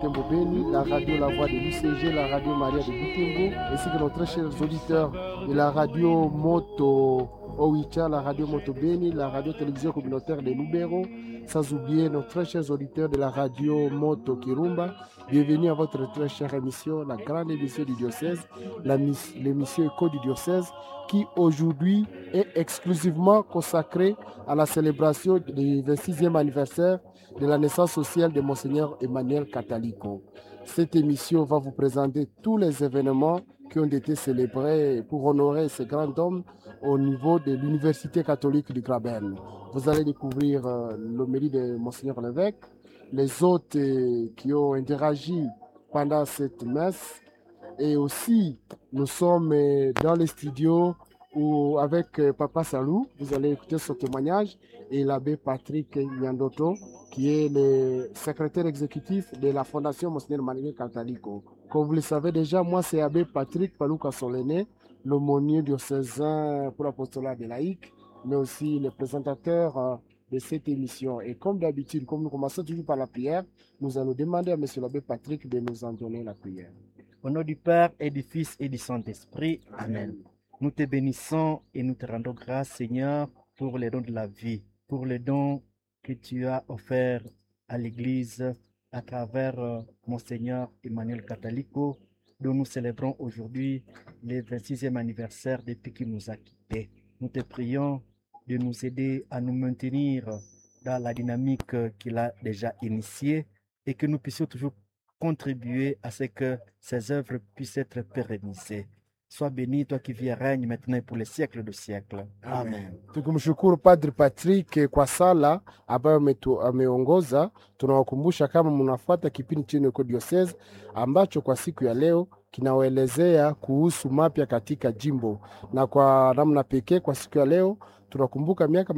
Butembo Beni, la radio La Voix de l'UCG, la radio Maria de Butembo, ainsi que nos très chers auditeurs de la radio Moto Owicha, la radio Moto Beni, la radio télévision communautaire de Lubero, sans oublier nos très chers auditeurs de la radio Moto Kirumba. Bienvenue à votre très chère émission, la grande émission du diocèse, l'émission Écho du diocèse, qui aujourd'hui est exclusivement consacrée à la célébration du 26e anniversaire de la naissance sociale de Monseigneur Emmanuel Catalico. Cette émission va vous présenter tous les événements qui ont été célébrés pour honorer ce grand homme au niveau de l'Université catholique du Graben. Vous allez découvrir l'homélie de Monseigneur l'évêque, les hôtes qui ont interagi pendant cette messe, et aussi nous sommes dans les studios où, avec Papa Salou, vous allez écouter son témoignage, et l'abbé Patrick Nyandoto, qui est le secrétaire exécutif de la Fondation Monseigneur Emmanuel Catalico. Comme vous le savez déjà, moi c'est l'abbé Patrick Palouka Solené, l'aumônier diocésain pour l'apostolat des laïcs, mais aussi le présentateur de cette émission. Et comme d'habitude, comme nous commençons toujours par la prière, nous allons demander à M. l'abbé Patrick de nous en donner la prière. Au nom du Père et du Fils et du Saint-Esprit, Amen. Nous te bénissons et nous te rendons grâce, Seigneur, pour les dons de la vie, pour les dons que tu as offerts à l'Église à travers Monseigneur Emmanuel Catalico, dont nous célébrons aujourd'hui le 26e anniversaire depuis qu'il nous a quittés. Nous te prions de nous aider à nous maintenir dans la dynamique qu'il a déjà initiée et que nous puissions toujours contribuer à ce que ces œuvres puissent être pérennisées. Sois béni, toi qui vis et règne maintenant et pour les siècles de siècles. Amen. Tukimshukuru Padri Patrick kwa sala ambayo ameongoza. Tunawakumbusha kama mnafuata kipindi chenu Eko Diocese ambacho kwa siku ya leo kinawaelezea kuhusu mapya katika jimbo, na kwa namna pekee kwa siku ya leo tunakumbuka miaka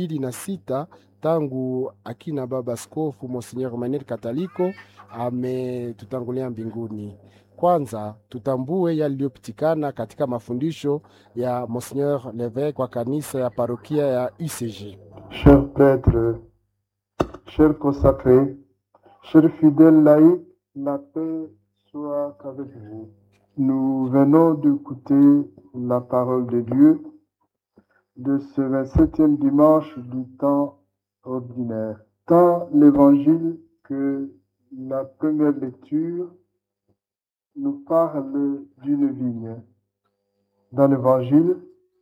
26 tangu akina baba askofu Monseigneur Emmanuel Catalico ametutangulia mbinguni. Kwanza tutambue yaliyopitikana katika mafundisho ya Monseigneur l'évêque kwa kanisa ya parokia ya UCG. Chers prêtres, chers consacrés, chers fidèles laïcs, la paix soit avec vous. Nous venons d'écouter la parole de Dieu de ce 27e dimanche du temps ordinaire. Tant l'évangile que la première lecture nous parle d'une vigne. Dans l'évangile,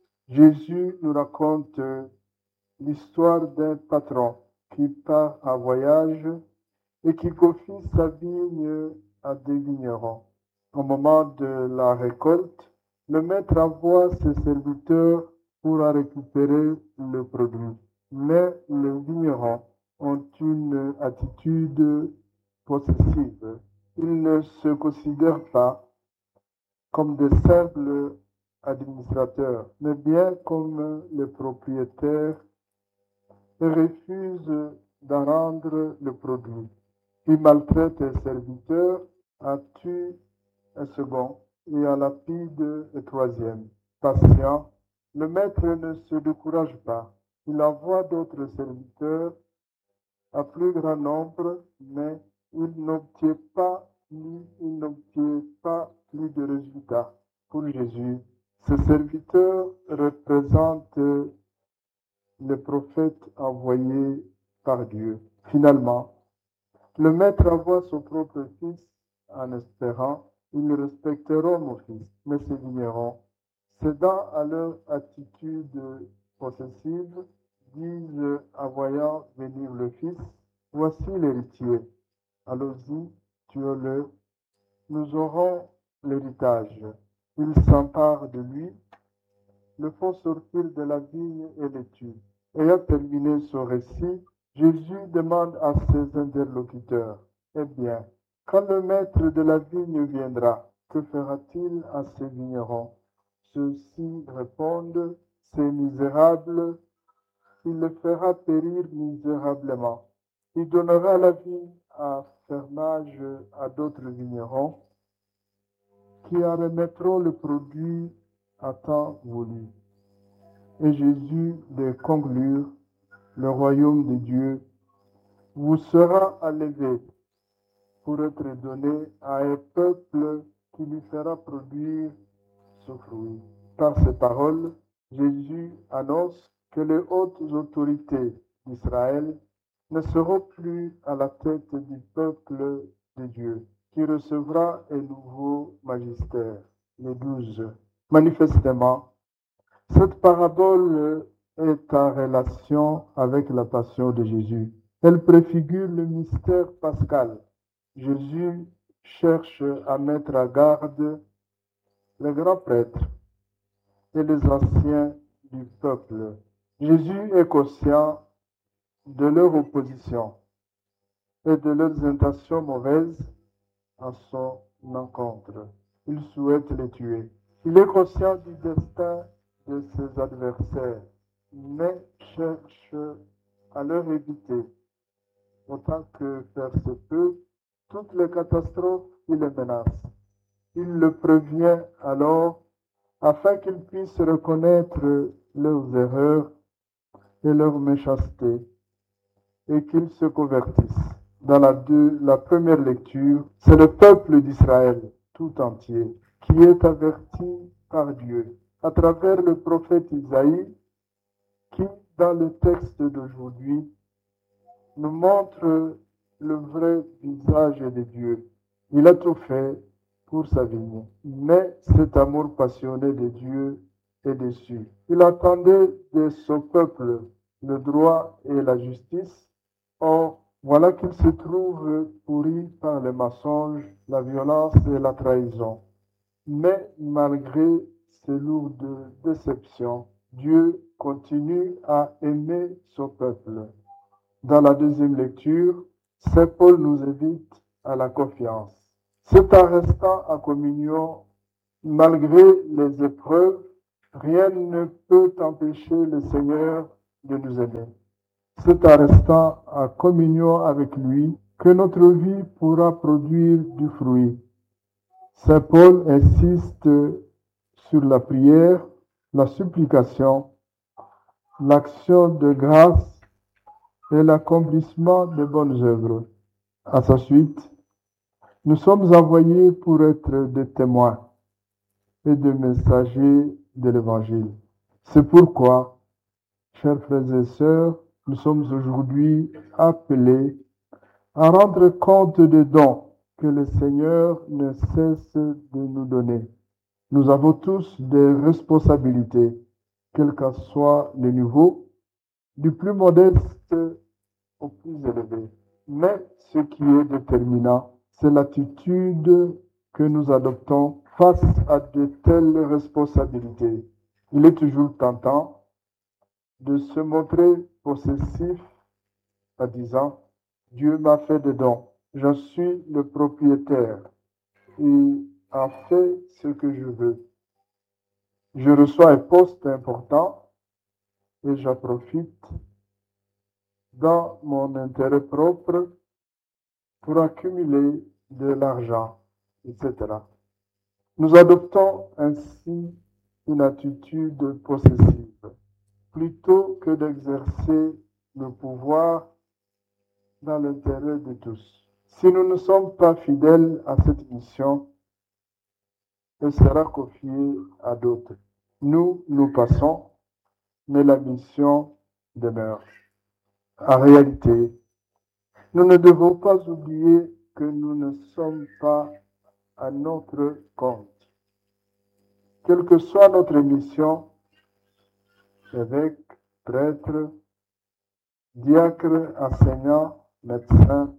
Jésus nous raconte l'histoire d'un patron qui part en voyage et qui confie sa vigne à des vignerons. Au moment de la récolte, le maître envoie ses serviteurs pour en récupérer le produit. Mais les vignerons ont une attitude possessive. Ils ne se considèrent pas comme des simples administrateurs, mais bien comme les propriétaires, et refusent d'en rendre le produit. Ils maltraitent les serviteurs, en tuent un second et en lapident le troisième. Patient, le maître ne se décourage pas. Il envoie d'autres serviteurs à plus grand nombre, mais il n'obtient pas plus de résultats. Pour Jésus, ces serviteurs représentent les prophètes envoyés par Dieu. Finalement, le maître envoie son propre fils en espérant ils ne respecteront mon fils, mais ces vignerons, cédant à leur attitude possessive, disent en voyant venir le fils, voici l'héritier, allons-y, tuons-le, nous aurons l'héritage. Ils s'emparent de lui, le font sortir de la vigne et le tuent. Ayant terminé son récit, Jésus demande à ses interlocuteurs, eh bien, quand le maître de la vigne viendra, que fera-t-il à ces vignerons? Ceux-ci répondent, c'est misérable, il le fera périr misérablement. Il donnera la vigne à fermage à d'autres vignerons qui en remettront le produit à temps voulu. Et Jésus de conclure, le royaume de Dieu vous sera enlevé pour être donné à un peuple qui lui fera produire ce fruit. Par ces paroles, Jésus annonce que les hautes autorités d'Israël ne seront plus à la tête du peuple de Dieu, qui recevra un nouveau magistère, les 12. Manifestement, cette parabole est en relation avec la passion de Jésus. Elle préfigure le mystère pascal. Jésus cherche à mettre à garde les grands prêtres et les anciens du peuple. Jésus est conscient de leur opposition et de leurs intentions mauvaises à son encontre. Il souhaite les tuer. Il est conscient du destin de ses adversaires, mais cherche à leur éviter, autant que faire se peut, toutes les catastrophes qui les menacent. Il le prévient alors afin qu'ils puissent reconnaître leurs erreurs et leur méchanceté et qu'ils se convertissent. Dans la première lecture, c'est le peuple d'Israël tout entier qui est averti par Dieu à travers le prophète Isaïe qui, dans le texte d'aujourd'hui, nous montre le vrai visage de Dieu. Il a tout fait pour sa vigne, mais cet amour passionné de Dieu est déçu. Il attendait de son peuple le droit et la justice. Or, voilà qu'il se trouve pourri par les mensonges, la violence et la trahison. Mais malgré ces lourdes déceptions, Dieu continue à aimer son peuple. Dans la deuxième lecture, Saint Paul nous invite à la confiance. C'est en restant en communion, malgré les épreuves, rien ne peut empêcher le Seigneur de nous aimer. C'est en restant en communion avec lui que notre vie pourra produire du fruit. Saint Paul insiste sur la prière, la supplication, l'action de grâce et l'accomplissement de bonnes œuvres. À sa suite, nous sommes envoyés pour être des témoins et des messagers de l'Évangile. C'est pourquoi, chers frères et sœurs, nous sommes aujourd'hui appelés à rendre compte des dons que le Seigneur ne cesse de nous donner. Nous avons tous des responsabilités, quel qu'en soit le niveau, du plus modeste au plus élevé. Mais ce qui est déterminant, c'est l'attitude que nous adoptons face à de telles responsabilités. Il est toujours tentant de se montrer possessif en disant « Dieu m'a fait des dons, j'en suis le propriétaire et en fait ce que je veux. Je reçois un poste important et j'en profite dans mon intérêt propre pour accumuler de l'argent, etc. » Nous adoptons ainsi une attitude possessive plutôt que d'exercer le pouvoir dans l'intérêt de tous. Si nous ne sommes pas fidèles à cette mission, elle sera confiée à d'autres. Nous passons, mais la mission demeure. En réalité, nous ne devons pas oublier que nous ne sommes pas à notre compte. Quelle que soit notre mission, évêque, prêtre, diacre, enseignant, médecin,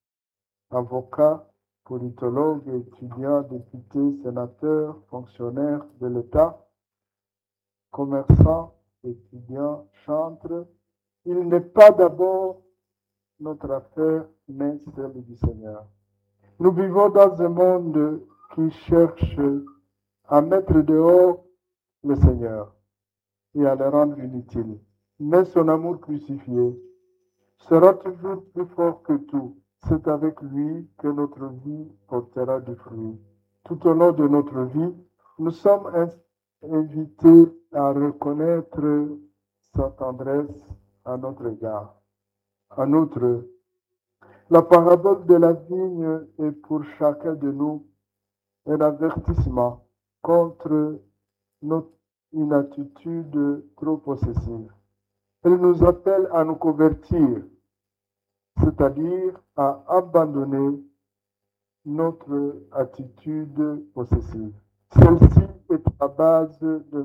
avocat, politologue, étudiant, député, sénateur, fonctionnaire de l'État, commerçant, étudiant, chantre, il n'est pas d'abord notre affaire, mais celle du Seigneur. Nous vivons dans un monde qui cherche à mettre dehors le Seigneur et à le rendre inutile. Mais son amour crucifié sera toujours plus fort que tout. C'est avec lui que notre vie portera du fruit. Tout au long de notre vie, nous sommes invités à reconnaître sa tendresse à notre égard. En outre, La parabole de la vigne est pour chacun de nous un avertissement contre une attitude trop possessive. Elle nous appelle à nous convertir, c'est-à-dire à abandonner notre attitude possessive. Celle-ci est la base de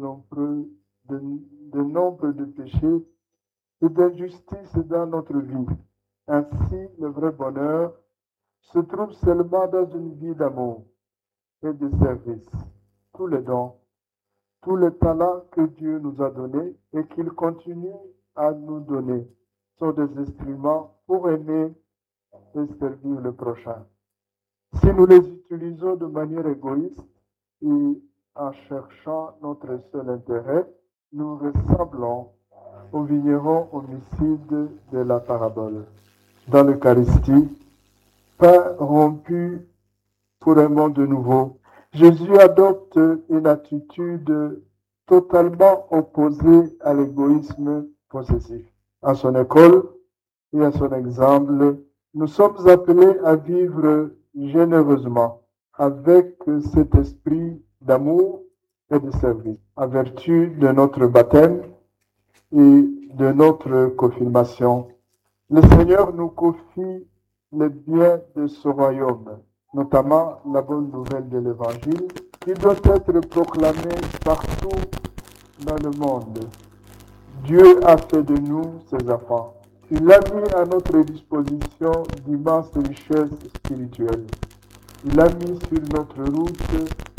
nombre de péchés et d'injustices dans notre vie. Ainsi, le vrai bonheur se trouve seulement dans une vie d'amour et de service. Tous les dons, tous les talents que Dieu nous a donnés et qu'il continue à nous donner sont des instruments pour aimer et servir le prochain. Si nous les utilisons de manière égoïste et en cherchant notre seul intérêt, nous ressemblons au vigneron homicide de la parabole. Dans l'Eucharistie, pain rompu pour un monde nouveau, Jésus adopte une attitude totalement opposée à l'égoïsme possessif. À son école et à son exemple, nous sommes appelés à vivre généreusement avec cet esprit d'amour et de service. En vertu de notre baptême et de notre confirmation, le Seigneur nous confie les biens de ce royaume, notamment la bonne nouvelle de l'Évangile, qui doit être proclamée partout dans le monde. Dieu a fait de nous ses enfants. Il a mis à notre disposition d'immenses richesses spirituelles. Il a mis sur notre route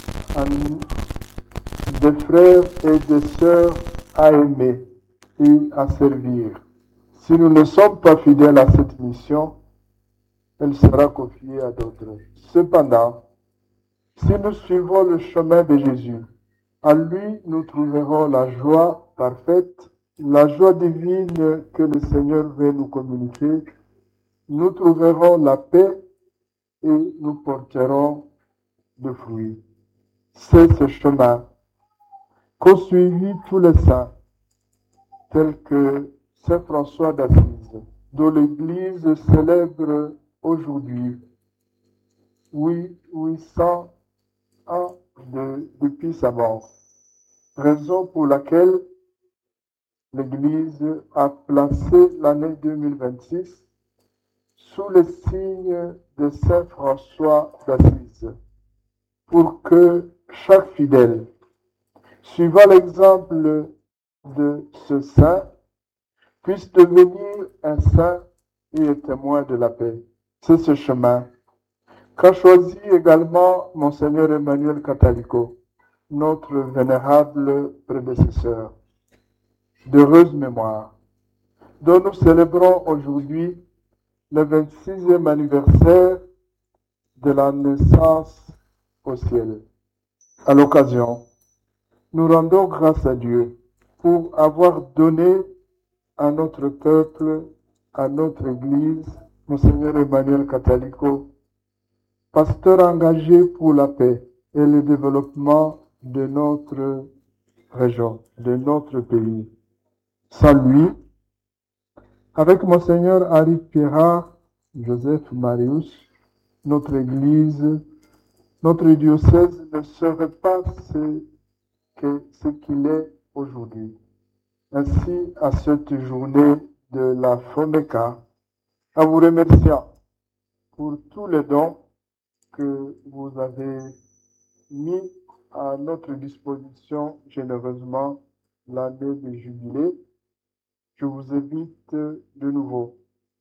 des frères et des sœurs à aimer et à servir. Si nous ne sommes pas fidèles à cette mission, elle sera confiée à d'autres. Cependant, si nous suivons le chemin de Jésus, en lui nous trouverons la joie parfaite, la joie divine que le Seigneur veut nous communiquer. Nous trouverons la paix et nous porterons de fruits. C'est ce chemin qu'ont suivi tous les saints, tels que Saint François d'Assise, dont l'Église célèbre aujourd'hui 800 ans depuis sa mort. Raison pour laquelle l'Église a placé l'année 2026 sous le signe de Saint François d'Assise, pour que chaque fidèle, suivant l'exemple de ce saint, puisse devenir un saint et un témoin de la paix. C'est ce chemin qu'a choisi également Monseigneur Emmanuel Catalico, notre vénérable prédécesseur, d'heureuse mémoire, dont nous célébrons aujourd'hui le 26e anniversaire de la naissance au ciel. À l'occasion, nous rendons grâce à Dieu pour avoir donné à notre peuple, à notre Église, Monseigneur Emmanuel Catalico, pasteur engagé pour la paix et le développement de notre région, de notre pays. Sans lui, avec Monseigneur Henri Pierrat, Joseph Marius, notre Église, notre diocèse ne serait pas ce qu'il est aujourd'hui. Ainsi, à cette journée de la FOMECA, en vous remerciant pour tous les dons que vous avez mis à notre disposition généreusement l'année de jubilé, je vous invite de nouveau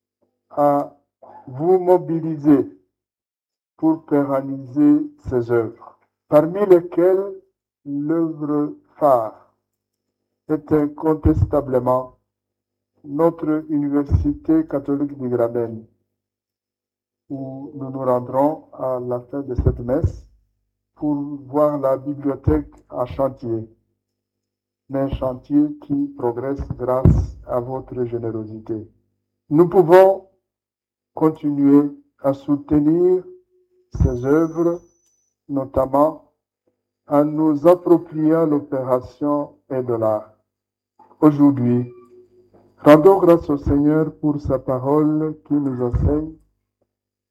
à vous mobiliser pour pérenniser ces œuvres, parmi lesquelles l'œuvre phare est incontestablement notre Université catholique de Graben, où nous nous rendrons à la fin de cette messe pour voir la bibliothèque en chantier, mais un chantier qui progresse grâce à votre générosité. Nous pouvons continuer à soutenir ces œuvres, notamment en nous appropriant l'opération Aide-l'art. Aujourd'hui, rendons grâce au Seigneur pour sa parole qui nous enseigne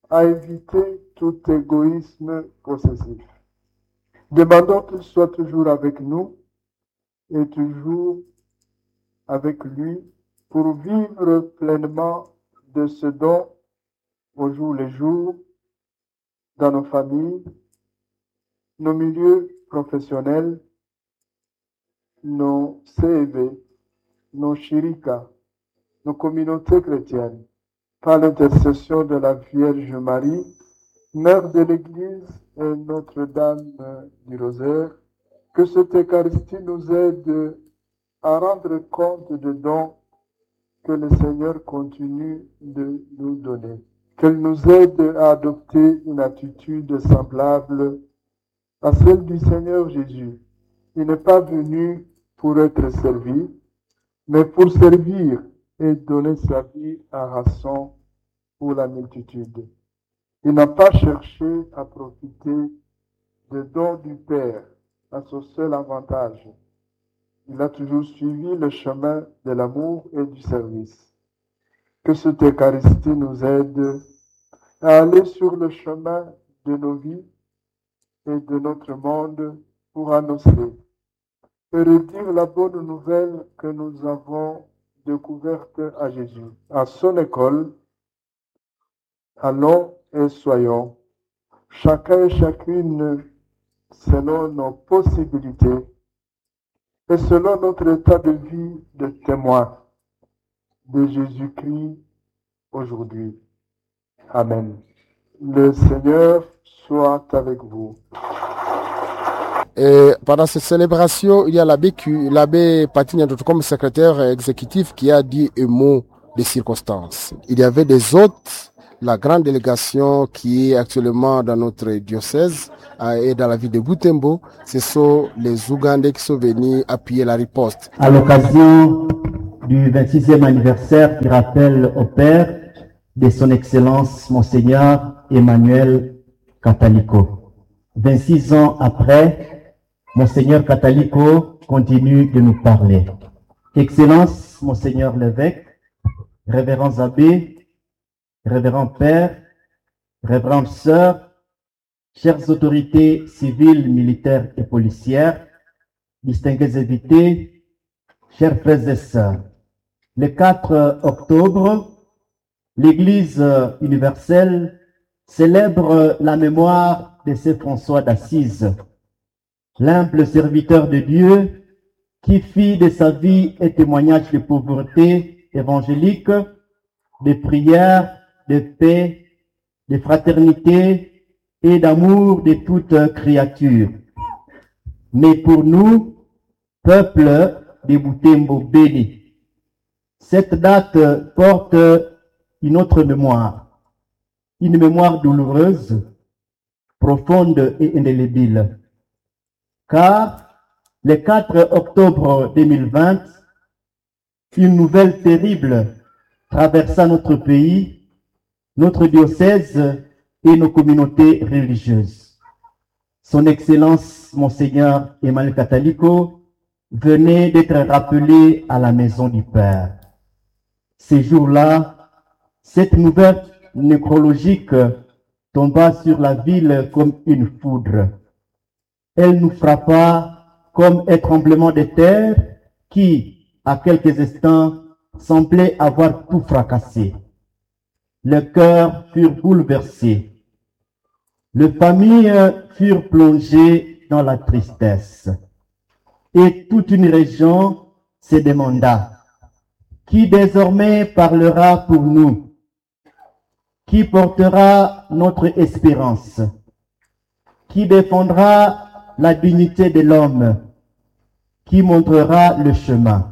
à éviter tout égoïsme possessif. Demandons qu'il soit toujours avec nous et toujours avec lui pour vivre pleinement de ce don au jour le jour dans nos familles, nos milieux professionnels, nos CEV, nos shirikas, nos communautés chrétiennes, par l'intercession de la Vierge Marie, Mère de l'Église et Notre-Dame du Rosaire, que cette Eucharistie nous aide à rendre compte des dons que le Seigneur continue de nous donner. Qu'elle nous aide à adopter une attitude semblable à celle du Seigneur Jésus. Il n'est pas venu pour être servi, mais pour servir et donner sa vie à rançon pour la multitude. Il n'a pas cherché à profiter des dons du Père à son seul avantage. Il a toujours suivi le chemin de l'amour et du service. Que cette Eucharistie nous aide à aller sur le chemin de nos vies et de notre monde pour annoncer et redire la bonne nouvelle que nous avons découverte à Jésus. À son école, allons et soyons, chacun et chacune selon nos possibilités et selon notre état de vie de témoin de Jésus-Christ aujourd'hui. Amen. Le Seigneur soit avec vous. Et pendant cette célébration, il y a l'abbé Patigne comme secrétaire exécutif qui a dit un mot de circonstance. Il y avait des hôtes, la grande délégation qui est actuellement dans notre diocèse et dans la ville de Butembo. Ce sont les Ougandais qui sont venus appuyer la riposte. À l'occasion du 26e anniversaire du rappel au Père de son Excellence Monseigneur Emmanuel Catalico. 26 ans après, Monseigneur Catalico continue de nous parler. Excellence, Monseigneur l'évêque, révérends abbés, révérends pères, révérends sœurs, chères autorités civiles, militaires et policières, distingués invités, chers frères et sœurs. Le 4 octobre, l'Église universelle célèbre la mémoire de Saint François d'Assise, l'humble serviteur de Dieu qui fit de sa vie un témoignage de pauvreté évangélique, de prière, de paix, de fraternité et d'amour de toute créature. Mais pour nous, peuple de Butembo béni, cette date porte une autre mémoire, une mémoire douloureuse, profonde et indélébile. Car le 4 octobre 2020, une nouvelle terrible traversa notre pays, notre diocèse et nos communautés religieuses. Son Excellence, Monseigneur Emmanuel Catalico, venait d'être rappelé à la maison du Père. Ces jours-là, cette nouvelle nécrologique tomba sur la ville comme une foudre. Elle nous frappa comme un tremblement de terre qui, à quelques instants, semblait avoir tout fracassé. Les cœurs furent bouleversés. Les familles furent plongées dans la tristesse. Et toute une région se demanda, qui désormais parlera pour nous? Qui portera notre espérance? Qui défendra la dignité de l'homme? Qui montrera le chemin?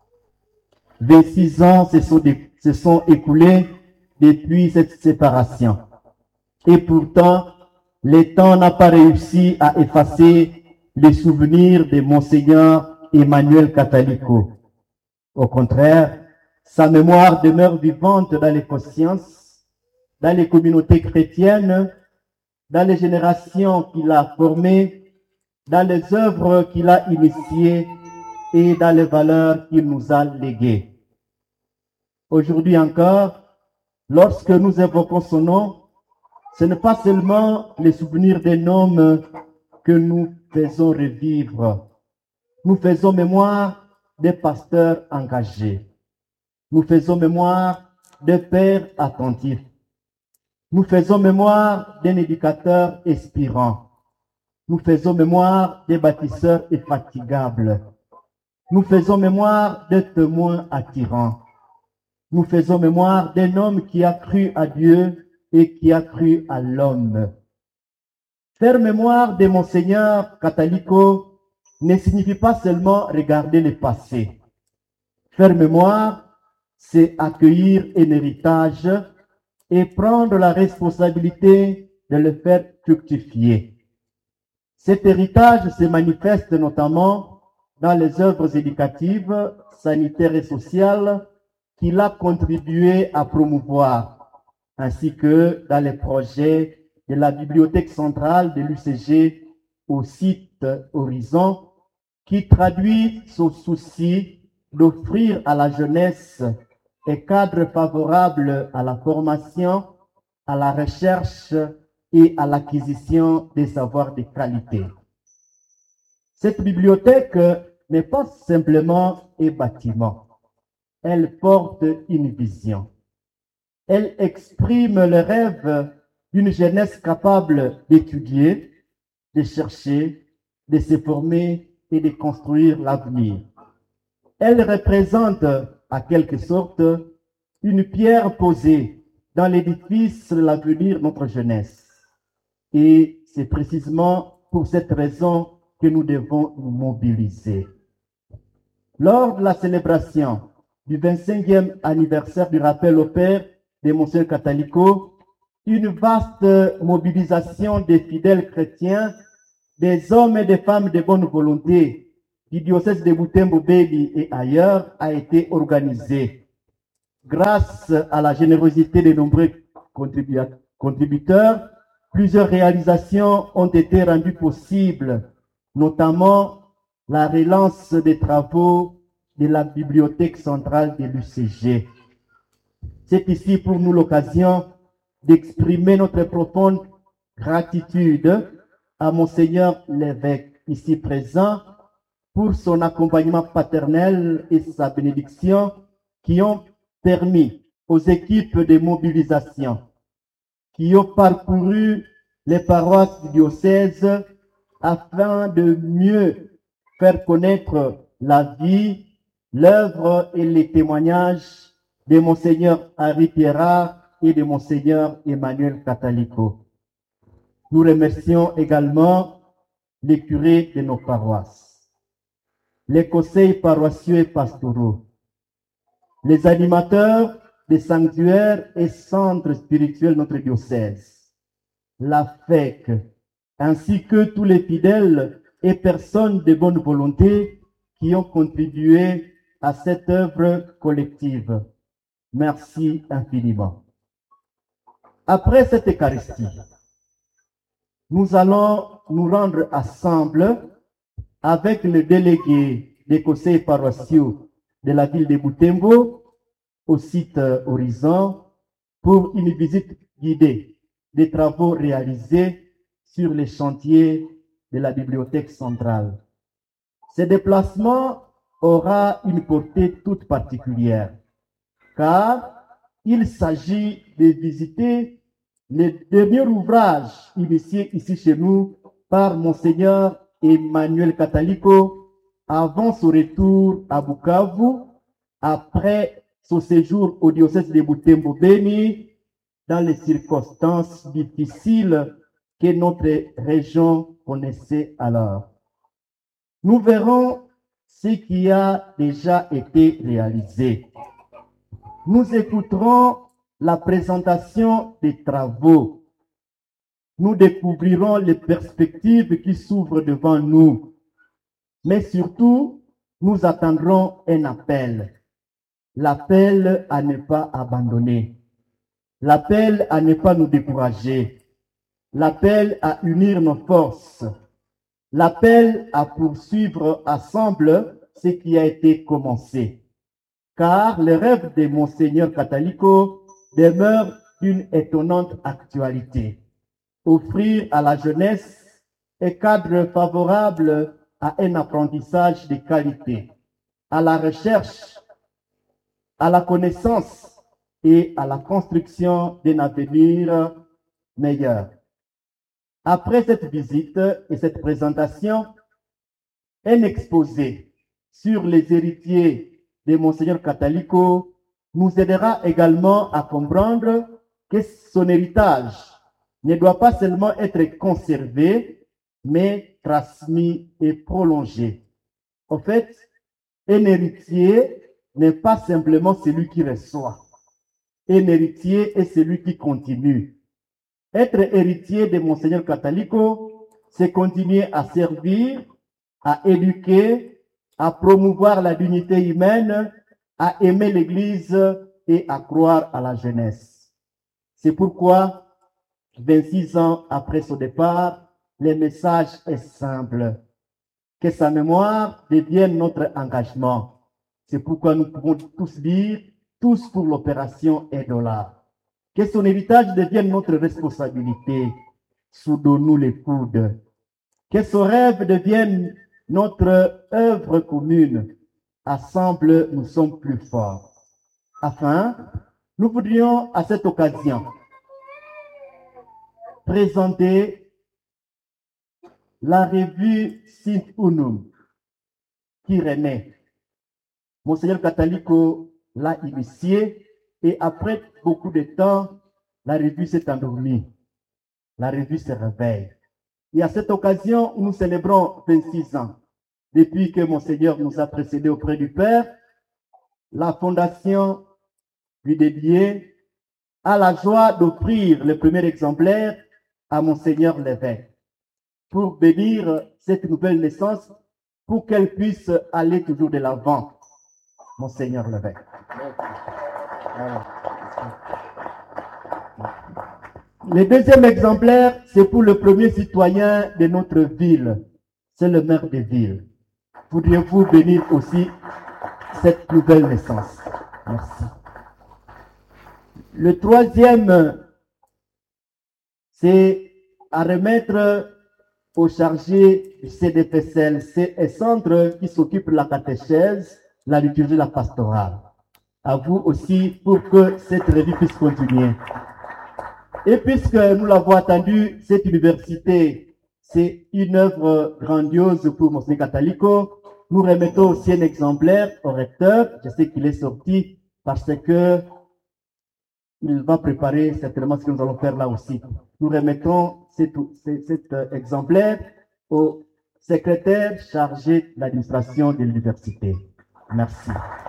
26 ans se sont écoulés depuis cette séparation. Et pourtant, le temps n'a pas réussi à effacer les souvenirs de Monseigneur Emmanuel Catalico. Au contraire, sa mémoire demeure vivante dans les consciences, dans les communautés chrétiennes, dans les générations qu'il a formées, dans les œuvres qu'il a initiées et dans les valeurs qu'il nous a léguées. Aujourd'hui encore, lorsque nous évoquons son nom, ce n'est pas seulement les souvenirs d'un homme que nous faisons revivre. Nous faisons mémoire des pasteurs engagés. Nous faisons mémoire des pères attentifs. Nous faisons mémoire d'un éducateur inspirant. Nous faisons mémoire des bâtisseurs infatigables. Nous faisons mémoire des témoins attirants. Nous faisons mémoire d'un homme qui a cru à Dieu et qui a cru à l'homme. Faire mémoire de Monseigneur Catalico ne signifie pas seulement regarder le passé. Faire mémoire, c'est accueillir un héritage et prendre la responsabilité de le faire fructifier. Cet héritage se manifeste notamment dans les œuvres éducatives, sanitaires et sociales qu'il a contribué à promouvoir, ainsi que dans les projets de la bibliothèque centrale de l'UCG au site Horizon, qui traduit son souci d'offrir à la jeunesse un cadre favorable à la formation, à la recherche et à l'acquisition des savoirs de qualité. Cette bibliothèque n'est pas simplement un bâtiment. Elle porte une vision. Elle exprime le rêve d'une jeunesse capable d'étudier, de chercher, de se former et de construire l'avenir. Elle représente, en quelque sorte, une pierre posée dans l'édifice de l'avenir de notre jeunesse. Et c'est précisément pour cette raison que nous devons nous mobiliser. Lors de la célébration du 25e anniversaire du rappel au Père de Monseigneur Catalico, une vaste mobilisation des fidèles chrétiens, des hommes et des femmes de bonne volonté du diocèse de Butembo-Beni et ailleurs a été organisée. Grâce à la générosité de nombreux contributeurs, plusieurs réalisations ont été rendues possibles, notamment la relance des travaux de la bibliothèque centrale de l'UCG. C'est ici pour nous l'occasion d'exprimer notre profonde gratitude à Monseigneur l'évêque ici présent pour son accompagnement paternel et sa bénédiction qui ont permis aux équipes de mobilisation qui ont parcouru les paroisses du diocèse afin de mieux faire connaître la vie, l'œuvre et les témoignages de Monseigneur Henri Pierrat et de Monseigneur Emmanuel Catalico. Nous remercions également les curés de nos paroisses, les conseils paroissiaux et pastoraux, les animateurs des sanctuaires et centres spirituels de notre diocèse, la FEC, ainsi que tous les fidèles et personnes de bonne volonté qui ont contribué à cette œuvre collective. Merci infiniment. Après cette Eucharistie, nous allons nous rendre ensemble avec le délégué des conseils paroissiaux de la ville de Butembo au site Horizon pour une visite guidée des travaux réalisés sur les chantiers de la bibliothèque centrale. Ce déplacement aura une portée toute particulière, car il s'agit de visiter le dernier ouvrage initié ici chez nous par Monseigneur Emmanuel Catalico avant son retour à Bukavu, après son séjour au diocèse de Butembo-Beni, dans les circonstances difficiles que notre région connaissait alors. Nous verrons ce qui a déjà été réalisé. Nous écouterons la présentation des travaux. Nous découvrirons les perspectives qui s'ouvrent devant nous. Mais surtout, nous attendrons un appel. L'appel à ne pas abandonner. L'appel à ne pas nous décourager. L'appel à unir nos forces. L'appel à poursuivre ensemble ce qui a été commencé. Car le rêve de Monseigneur Catalico demeure d'une étonnante actualité. offrir à la jeunesse un cadre favorable à un apprentissage de qualité, à la recherche, à la connaissance et à la construction d'un avenir meilleur. Après cette visite et cette présentation, un exposé sur les héritiers de Monseigneur Catalico nous aidera également à comprendre que son héritage ne doit pas seulement être conservé, mais transmis et prolongé. En fait, un héritier n'est pas simplement celui qui reçoit. Un héritier est celui qui continue. Être héritier de Monseigneur Catalico, c'est continuer à servir, à éduquer, à promouvoir la dignité humaine, à aimer l'Église et à croire à la jeunesse. C'est pourquoi, 26 ans après son départ, le message est simple. Que sa mémoire devienne notre engagement. C'est pourquoi nous pouvons tous dire, tous pour l'opération Edola. Que son héritage devienne notre responsabilité. Soudons-nous les coudes. Que son rêve devienne notre œuvre commune. Ensemble, nous sommes plus forts. Enfin, nous voudrions à cette occasion présenter la revue Sint Unum qui renaît. Monseigneur Catalico l'a initié et après beaucoup de temps, la revue s'est endormie. La revue se réveille. Et à cette occasion, nous célébrons 26 ans. Depuis que Monseigneur nous a précédés auprès du Père, la fondation lui dédiée a la joie d'offrir le premier exemplaire à Monseigneur l'évêque pour bénir cette nouvelle naissance, pour qu'elle puisse aller toujours de l'avant. Monseigneur l'évêque. Le deuxième exemplaire, c'est pour le premier citoyen de notre ville. C'est le maire de ville. Voudriez-vous bénir aussi cette nouvelle naissance? Merci. Le troisième, c'est à remettre au chargé du CDPCL, c'est un centre qui s'occupe de la catéchèse, la liturgie, la pastorale. À vous aussi pour que cette revue puisse continuer. Et puisque nous l'avons attendu, cette université, c'est une œuvre grandiose pour Monseigneur Catalico. Nous remettons aussi un exemplaire au recteur. Je sais qu'il est sorti parce que il va préparer certainement ce que nous allons faire là aussi. Nous remettons cet exemplaire au secrétaire chargé de l'administration de l'université. Merci.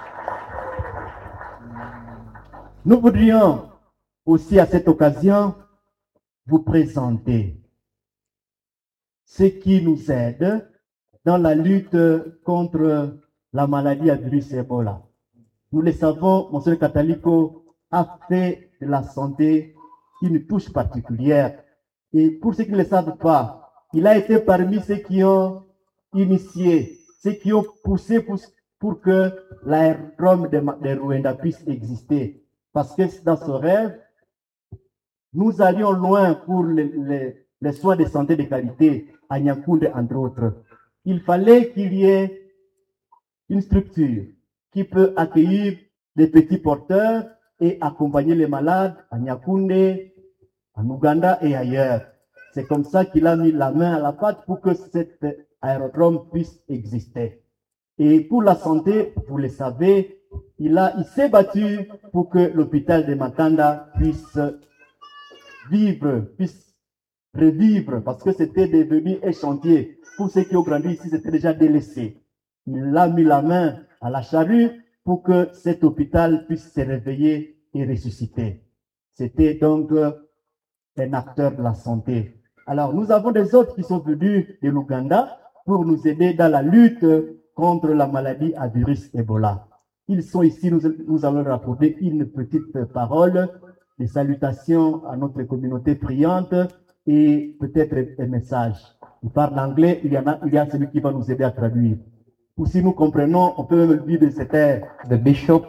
Nous voudrions aussi à cette occasion vous présenter ce qui nous aide dans la lutte contre la maladie à virus Ebola. Nous le savons, Monseigneur Catalico a fait de la santé une touche particulière. Et pour ceux qui ne le savent pas, il a été parmi ceux qui ont initié, ceux qui ont poussé pour que l'aérodrome de Rwanda puisse exister. Parce que dans ce rêve, nous allions loin pour les soins de santé de qualité à Nyakoundé, entre autres. Il fallait qu'il y ait une structure qui peut accueillir des petits porteurs et accompagner les malades à Nyakoundé, en Ouganda et ailleurs. C'est comme ça qu'il a mis la main à la pâte pour que cet aérodrome puisse exister. Et pour la santé, vous le savez, il s'est battu pour que l'hôpital de Matanda puisse vivre, puisse revivre, parce que c'était devenu un chantier. Pour ceux qui ont grandi ici, c'était déjà délaissé. Il a mis la main à la charrue pour que cet hôpital puisse se réveiller et ressusciter. C'était donc un acteur de la santé. Alors, nous avons des autres qui sont venus de l'Ouganda pour nous aider dans la lutte contre la maladie à virus Ebola. Ils sont ici, nous allons leur apporter une petite parole, des salutations à notre communauté priante et peut-être un message. Ils parlent anglais, il y a celui qui va nous aider à traduire. Ou si nous comprenons, on peut même dire de cette air. The bishop,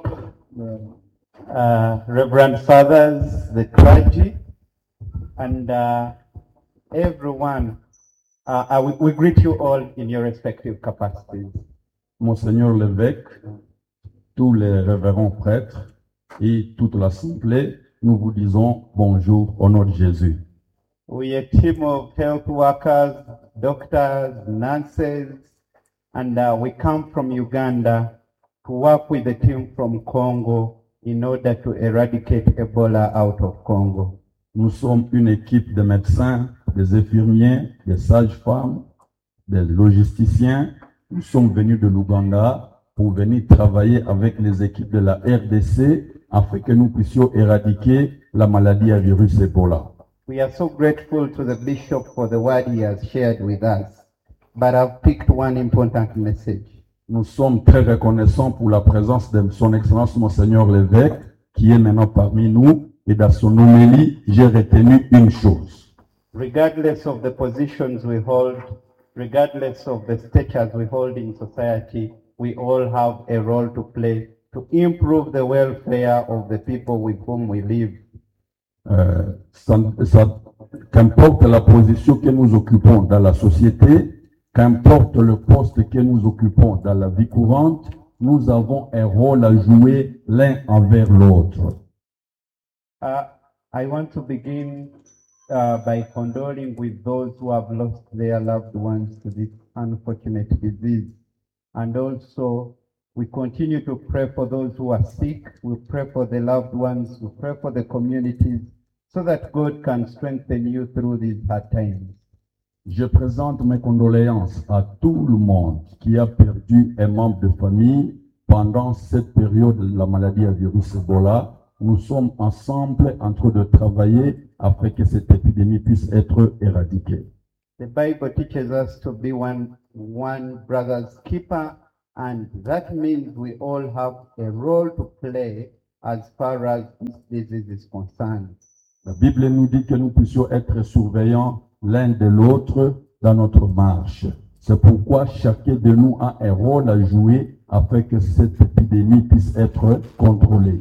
Reverend Fathers, the clergy, and everyone, we greet you all in your respective capacities. Monseigneur l'évêque, tous les révérends prêtres et toute l'assemblée, nous vous disons bonjour au nom de Jésus. We a team of health workers, doctors, nurses, and we come from Uganda to work with the team from Congo in order to eradicate Ebola out of Congo. Nous sommes une équipe de médecins, des infirmiers, des sages-femmes, des logisticiens. Nous sommes venus de l'Ouganda pour venir travailler avec les équipes de la RDC afin que nous puissions éradiquer la maladie à virus Ebola. We are so grateful to the bishop for the word he has shared with us, but I've picked one important message. Nous sommes très reconnaissants pour la présence de son Excellence Monseigneur l'évêque qui est maintenant parmi nous et dans son homélie, j'ai retenu une chose. Regardless of the positions we hold, regardless of the statures we hold in society, we all have a role to play to improve the welfare of the people with whom we live. Qu'importe la position que nous occupons dans la société, qu'importe le poste que nous occupons dans la vie courante, nous avons un rôle à jouer l'un envers l'autre. I want to begin by condoling with those who have lost their loved ones to this unfortunate disease. And also, we continue to pray for those who are sick. We pray for the loved ones. We pray for the communities so that God can strengthen you through these hard times. Je présente mes condoléances à tout le monde qui a perdu un membre de famille pendant cette période de la maladie à virus Ebola. Nous sommes ensemble en train de travailler afin que cette épidémie puisse être éradiquée. The Bible teaches us to be one brother's keeper, and that means we all have a role to play as far as this disease is concerned. La Bible nous dit que nous puissions être surveillants l'un de l'autre dans notre marche. C'est pourquoi chacun de nous a un rôle à jouer afin que cette épidémie puisse être contrôlée.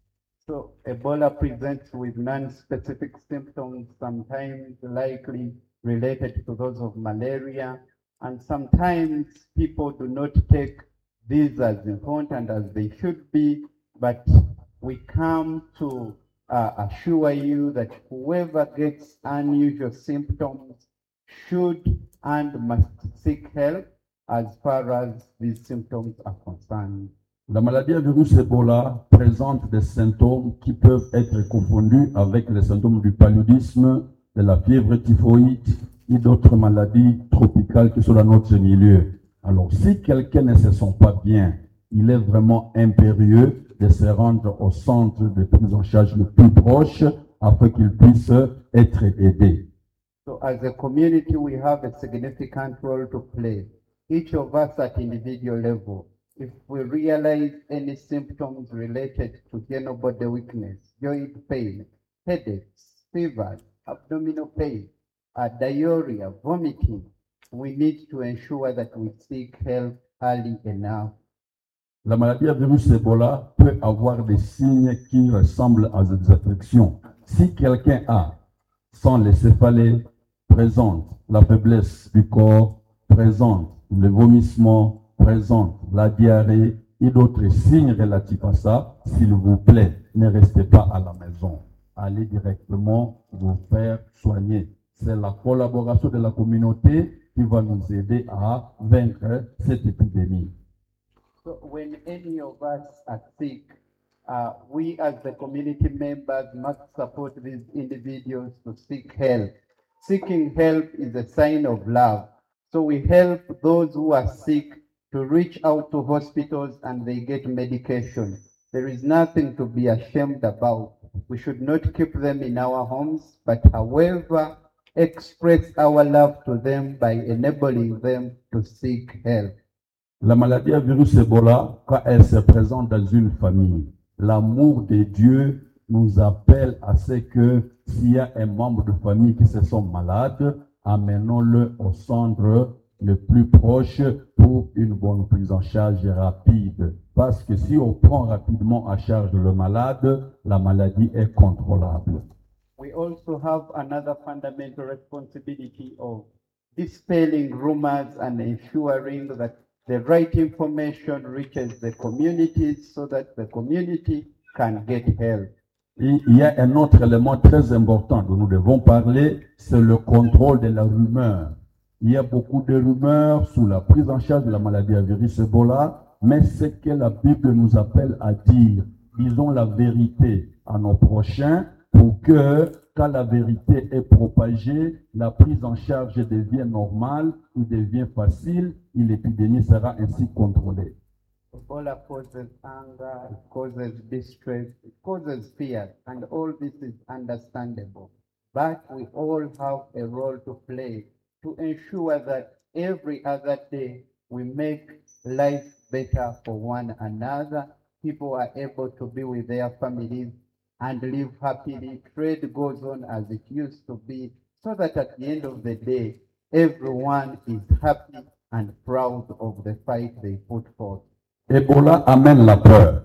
So Ebola presents with non-specific symptoms, sometimes likely related to those of malaria, and sometimes people do not take these as important as they should be, but we come to assure you that whoever gets unusual symptoms should and must seek help as far as these symptoms are concerned. La maladie à virus Ebola présente des symptômes qui peuvent être confondus avec les symptômes du paludisme, de la fièvre typhoïde et d'autres maladies tropicales qui sont dans notre milieu. Alors, si quelqu'un ne se sent pas bien, il est vraiment impérieux de se rendre au centre de prise en charge le plus proche afin qu'il puisse être aidé. So as a community, we have a significant role to play. Each of us at individual level. If we realize any symptoms related to general body weakness, joint pain, headaches, fevers, abdominal pain, diarrhea, vomiting, we need to ensure that we seek help early enough. La maladie à virus Ebola peut avoir des signes qui ressemblent à des infections. Si quelqu'un a, sans les céphalées, présente la faiblesse du corps, présente le vomissement, présente la diarrhée et d'autres signes relatifs à ça, s'il vous plaît, ne restez pas à la maison. Allez directement vous faire soigner. C'est la collaboration de la communauté qui va nous aider à vaincre cette épidémie. So when any of us are sick, we as the community members must support these individuals to seek help. Seeking help is a sign of love. So we help those who are sick to reach out to hospitals and they get medication. There is nothing to be ashamed about. We should not keep them in our homes, but however, express our love to them by enabling them to seek help. La maladie à virus Ebola, quand elle se présente dans une famille, l'amour de Dieu nous appelle à ce que s'il y a un membre de famille qui se sent malade, amenons-le au centre le plus proche pour une bonne prise en charge rapide. Parce que si on prend rapidement en charge le malade, la maladie est contrôlable. We also have another fundamental responsibility of dispelling rumors and ensuring that the right information reaches the communities so that the community can get help. Et il y a un autre élément très important dont nous devons parler, c'est le contrôle de la rumeur. Il y a beaucoup de rumeurs sous la prise en charge de la maladie à virus Ebola, mais ce que la Bible nous appelle à dire, disons la vérité à nos prochains pour que, quand la vérité est propagée, la prise en charge devient normale ou devient facile et l'épidémie sera ainsi contrôlée. Ebola causes anger, it causes distress, it causes fear, and all this is understandable. But we all have a role to play to ensure that every other day we make life better for one another. People are able to be with their families and live happily. Trade goes on as it used to be, so that at the end of the day, everyone is happy and proud of the fight they put forth. Ebola amène la peur.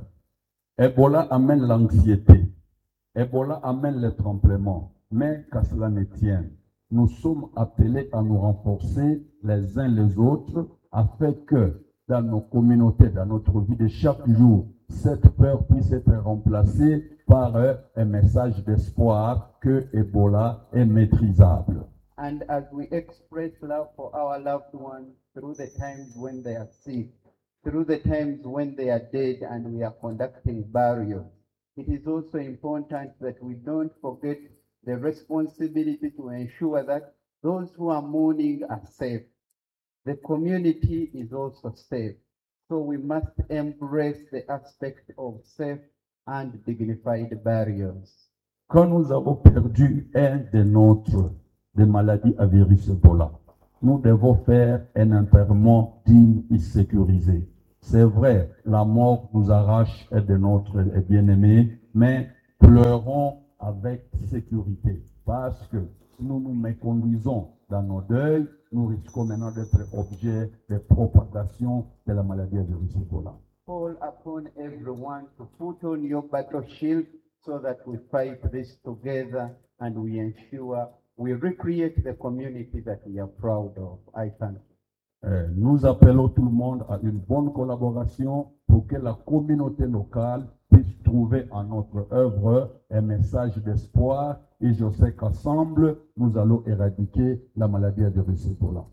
Ebola amène l'anxiété. Ebola amène le tremblement. Mais qu'à cela ne tienne, nous sommes appelés à nous renforcer les uns les autres afin que dans nos communautés, dans notre vie de chaque jour, cette peur puisse être remplacée par un message d'espoir que Ebola est maîtrisable. And as we express love for our loved ones through the times when they are sick, through the times when they are dead and we are conducting burials, it is also important that we don't forget the responsibility to ensure that those who are mourning are safe. The community is also safe. So we must embrace the aspect of safe and dignified burials. Quand nous avons perdu un de nôtres des maladies à virus Ebola, nous devons faire un enterrement digne et sécurisé. C'est vrai, la mort nous arrache un de notre bien-aimé, mais pleurons avec sécurité parce que nous nous méconduisons dans nos deuils, nous risquons maintenant d'être objets de propagation de la maladie à virus Ebola. Call upon everyone to put on your battle shield so that we fight this together and we ensure we recreate the community that we are proud of. I thank you. Nous appelons tout le monde à une bonne collaboration pour que la communauté locale puisse trouver en notre œuvre un message d'espoir et je sais qu'ensemble, nous allons éradiquer la maladie à virus Ebola.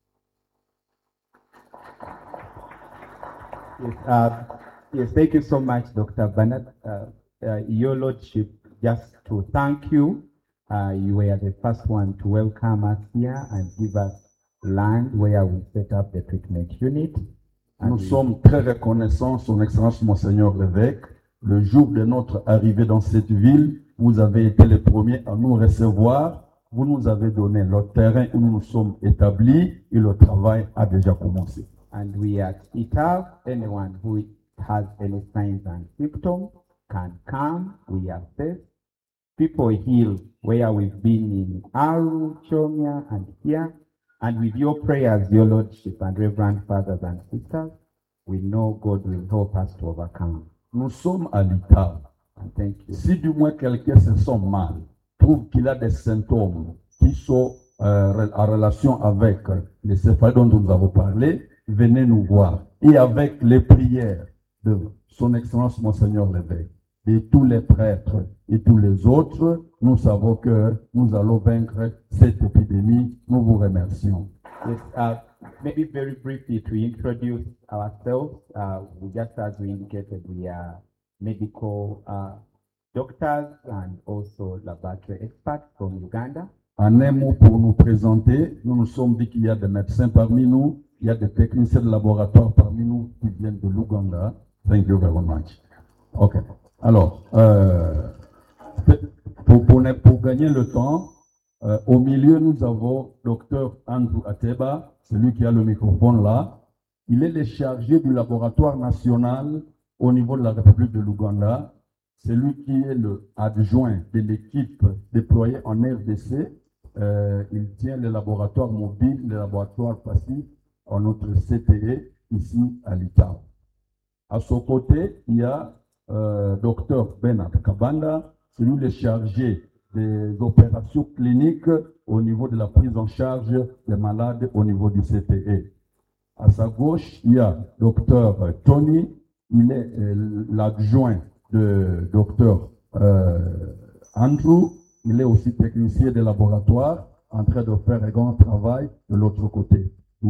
Yes, thank you so much, Dr. Bernard. Your Lordship, just to thank you. You were the first one to welcome us here and give us land where we set up the treatment unit. Nous sommes très reconnaissants, Son Excellence Monseigneur l'évêque. Le jour de notre arrivée dans cette ville, vous avez été les premiers à nous recevoir. Vous nous avez donné le terrain où nous nous sommes établis et le travail a déjà commencé. And we at ITAV, anyone who has any signs and symptoms can come. We are safe. People heal where we've been in Aru, Chomia, and here. And with your prayers, your Lordship and Reverend Fathers and Sisters, we know God will help us to overcome. Nous sommes à l'ITAV. And thank you. Si du moins quelqu'un se sent mal, trouve qu'il a des symptômes qui sont en relation avec les céphalées dont nous avons parlé, venez nous voir. Et avec les prières de Son Excellence Monseigneur l'évêque, et tous les prêtres et tous les autres, nous savons que nous allons vaincre cette épidémie. Nous vous remercions. Yes, maybe very briefly to introduce ourselves, just as we indicated, we are medical doctors and also laboratory experts from Uganda. En un mot pour nous présenter, nous nous sommes dit qu'il y a des médecins parmi nous, il y a des techniciens de laboratoire parmi nous qui viennent de l'Ouganda. Thank you very much. OK. Alors, pour gagner le temps, au milieu, nous avons Dr Andrew Ateba, celui qui a le microphone là. Il est le chargé du laboratoire national au niveau de la République de l'Ouganda. C'est lui qui est le adjoint de l'équipe déployée en RDC. Il tient le laboratoire mobile, le laboratoire passif en notre CTE ici à l'ITAV. À son côté, il y a Dr Bernard Kabanda, c'est lui le chargé des opérations cliniques au niveau de la prise en charge des malades au niveau du CTE. À sa gauche, il y a Dr Tony, il est l'adjoint de Dr Andrew, il est aussi technicien de laboratoire en train de faire un grand travail de l'autre côté.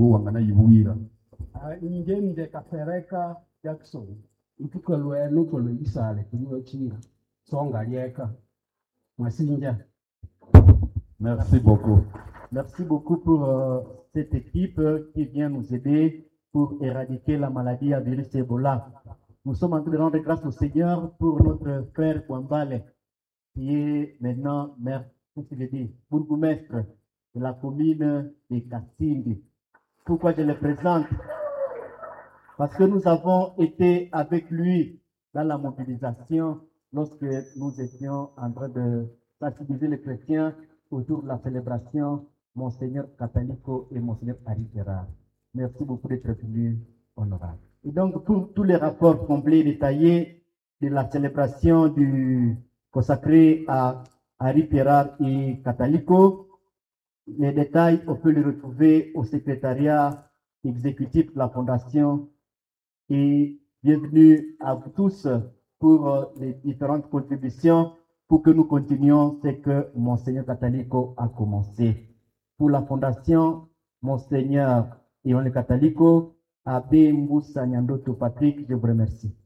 Injemde Kasereka Jackson, Itukalwe Nukolo Isale, Chira, Songa Yeka, Masinja. Merci beaucoup. Merci beaucoup pour cette équipe qui vient nous aider pour éradiquer la maladie à virus Ebola. Nous sommes en train de rendre grâce au Seigneur pour notre frère Kwambale, qui est maintenant maire, bourgmestre de la commune de Kasindi. Pourquoi je le présente? Parce que nous avons été avec lui dans la mobilisation lorsque nous étions en train de sensibiliser les chrétiens autour de la célébration Monseigneur Catalico et Monseigneur Ari Gérard. Merci beaucoup d'être venu, honorable. Et donc, pour tous les rapports complets détaillés de la célébration consacrée à Ari Gérard et Catalico, les détails, on peut les retrouver au secrétariat exécutif de la Fondation. Et bienvenue à vous tous pour les différentes contributions pour que nous continuions ce que Monseigneur Catalico a commencé. Pour la Fondation Monseigneur Ion Catalico, Abbé Moussa Nyandoto Patrick, je vous remercie.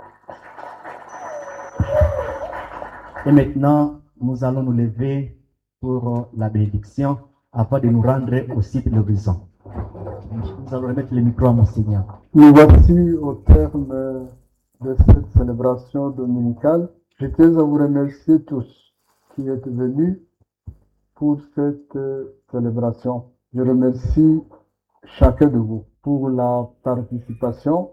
Et maintenant, nous allons nous lever pour la bénédiction afin de nous rendre au site de l'horizon. Nous allons remettre le micro à Monseigneur. Nous voici au terme de cette célébration dominicale. Je tiens à vous remercier tous qui êtes venus pour cette célébration. Je remercie chacun de vous pour la participation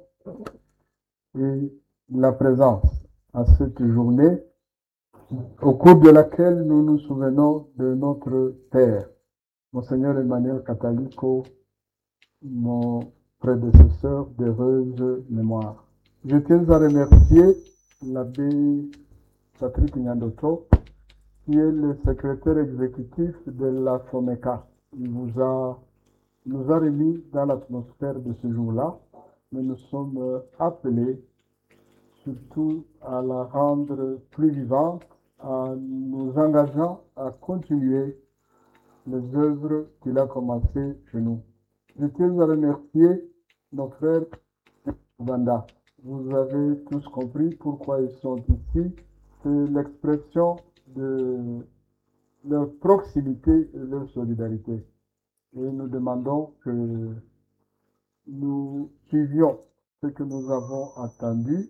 et la présence à cette journée au cours de laquelle nous nous souvenons de notre Père, Monseigneur Emmanuel Catalico, mon prédécesseur d'heureuse mémoire. Je tiens à remercier l'abbé Patrick Nyandoto, qui est le secrétaire exécutif de la FOMECA. Il nous a remis dans l'atmosphère de ce jour-là, mais nous sommes appelés surtout à la rendre plus vivante, en nous engageant à continuer les œuvres qu'il a commencées chez nous. Je tiens à remercier nos frères Vanda. Vous avez tous compris pourquoi ils sont ici. C'est l'expression de leur proximité et leur solidarité. Et nous demandons que nous suivions ce que nous avons entendu.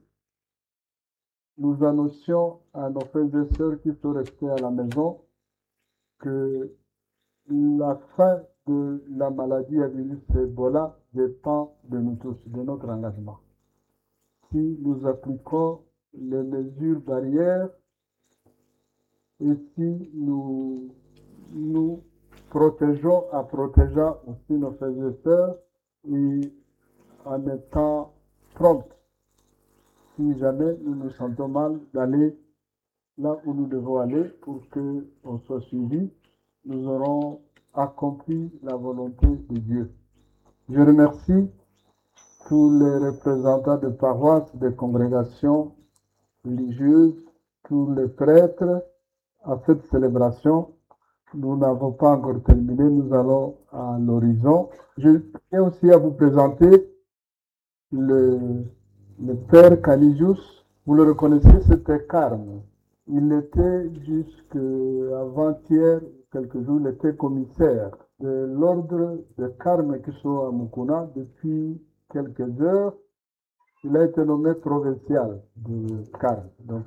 Nous annoncions à nos frères et sœurs qui sont restés à la maison que la fin de la maladie à virus Ebola dépend de nous tous, de notre engagement. Si nous appliquons les mesures barrières et si nous nous protégeons aussi nos frères et sœurs et en étant prompts, si jamais nous nous sentons mal, d'aller là où nous devons aller pour qu'on soit suivis, nous aurons accompli la volonté de Dieu. Je remercie tous les représentants de paroisses, des congrégations religieuses, tous les prêtres à cette célébration. Nous n'avons pas encore terminé, nous allons à l'horizon. Je tiens aussi à vous présenter le père Canisius. Vous le reconnaissez, c'était Carme. Il était jusqu'avant-hier, quelques jours, il était commissaire de l'ordre de Carme qui sont à Mukuna. Depuis quelques heures, il a été nommé provincial de Carme. Donc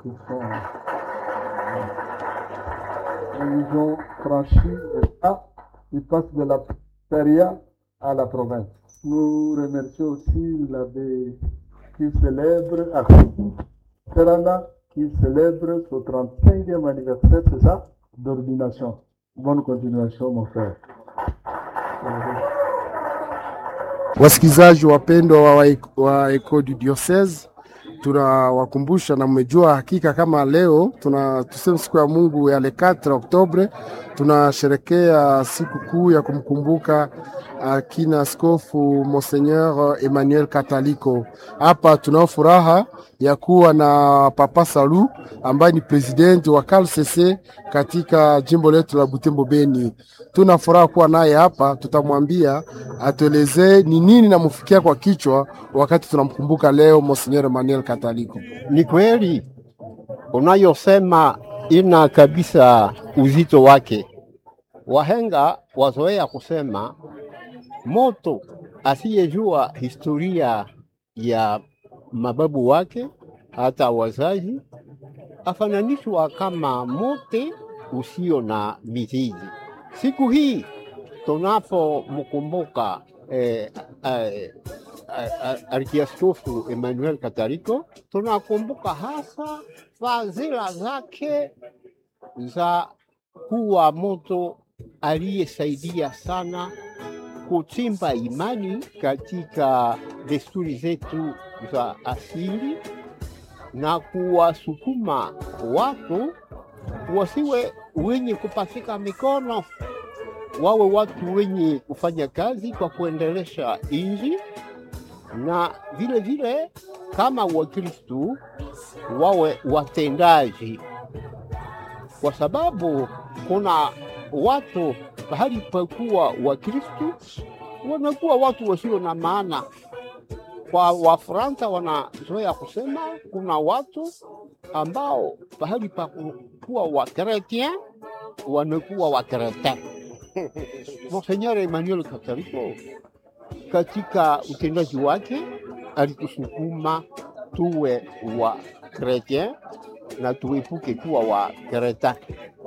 ils ont franchi l'État, ils passent de la Péria à la province. Nous remercions aussi l'abbé qui célèbre, Serana, qui célèbre son 35e anniversaire, c'est ça, d'ordination. Bonne continuation, mon frère. Wasikilizaji wapendwa wa Eko du Diocese, tunawakumbusha na mmejua hakika kama leo tuseme siku ya Mungu ya le 4 Oktobre tunasherekea siku kuu ya kumkumbuka akina askofu Monseigneur Emmanuel Kataliko. Hapa tunao furaha ya kuwa na Papa Salu ambaye ni president wa KLCC katika jimbo letu la Butembo Beni. Tuna furaha kuwa naye hapa, tutamwambia atuelezee ni nini namfikia kwa kichwa wakati tunamkumbuka leo Monseigneur Emmanuel Kataliko. Ni kweli unayosema ina kabisa uzito wake. Wahenga wazoea kusema moto asiyejua historia ya mababu wake hata wazazi afananishwa kama mote usio na mizizi. Siku hii tunapomkumbuka Arkiaskofu Emmanuel Kataliko, tunakumbuka hasa fadhila zake za kuwa moto aliyesaidia sana kuchimba imani katika desturi zetu za asili na kuwasukuma watu wasiwe wenye kupasika mikono, wawe watu wenye kufanya kazi kwa kuendelesha inji, na vile vile kama Wakristu wawe watendaji, kwa sababu kuna watu bahali pakuwa Wakristu wanakuwa watu wasio na maana. Kwa Wafransa wanazoea kusema kuna watu ambao bahali pakuwa Wakretien wanakuwa Wakretien. Monseigneur Emmanuel Kataliko katika utendaji wake alitusukuma tuwe wa Kretien na tuepuke kuwa wa Kreta.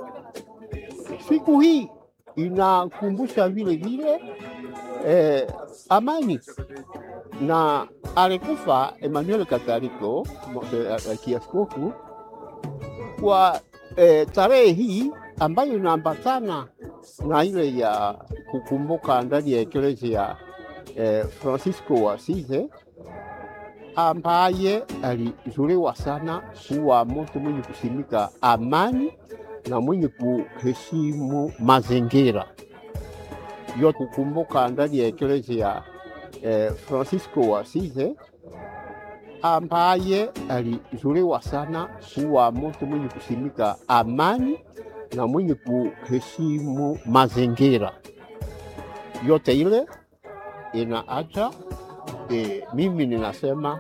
Siku hii inakumbusha vile vile amani, na alikufa Emmanuel Kataliko kiaskofu kwa tarehe hii ambayo inaambatana na ile ya kukumbuka ndani ya Eklezia Francisco wa Assisi, ambaye alizuliwa sana kuwa mtu mwenye kusimika amani na mwenye kuheshimu mazingira. Yote kukumbuka ndani ya Eklezia Francisco wa Assisi, ambaye alizuliwa sana kuwa mtu mwenye kusimika amani na mwenye kuheshimu mazingira. Yote ile inaacha mimi ninasema